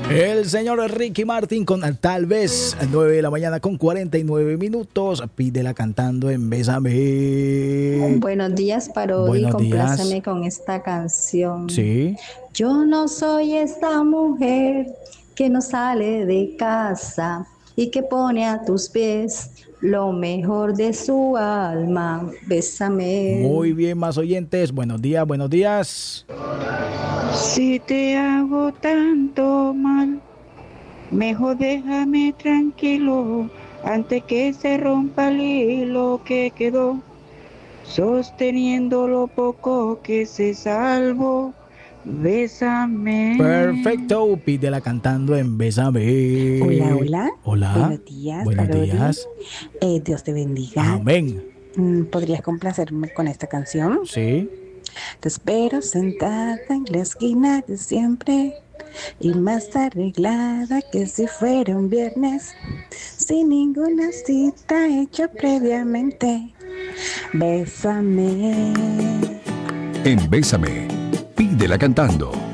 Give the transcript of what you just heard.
El señor Ricky Martin con Tal Vez, 9 de la mañana con 49 minutos. Pídela cantando en Bésame. Buenos días, Parodi. Buenos Compláceme días. con esta canción. Sí. Yo no soy esta mujer que no sale de casa y que pone a tus pies lo mejor de su alma. Bésame. Muy bien, más oyentes. Buenos días, buenos días. Si te hago tanto mal, mejor déjame tranquilo antes que se rompa el hilo que quedó, sosteniendo lo poco que se salvó. Bésame. Perfecto, pídela cantando en Bésame. Hola, hola. Hola. Buenos días, Buenos Parodi. días. Dios te bendiga. Amén. ¿Podrías complacerme con esta canción? Sí. Te espero sentada en la esquina de siempre y más arreglada que si fuera un viernes, sin ninguna cita hecha previamente. Bésame. En Bésame, pídela cantando.